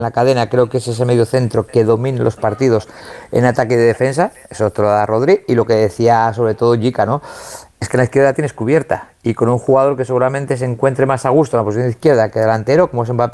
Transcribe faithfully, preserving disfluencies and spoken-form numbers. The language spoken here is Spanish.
la cadena, creo que es ese medio centro que domine los partidos en ataque y defensa, eso te lo da Rodri, y lo que decía sobre todo Jica, ¿no? Es que la izquierda tienes cubierta, y con un jugador que seguramente se encuentre más a gusto en la posición de izquierda que delantero, como es Mbappé,